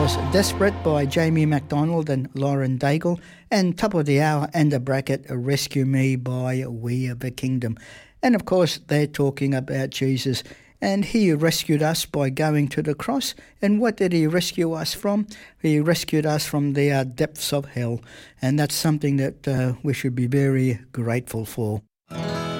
was Desperate by Jamie MacDonald and Lauren Daigle, and Top of the Hour and a bracket Rescue Me by We Are the Kingdom. And of course they're talking about Jesus, and he rescued us by going to the cross. And what did he rescue us from? He rescued us from the depths of hell, and that's something that we should be very grateful for.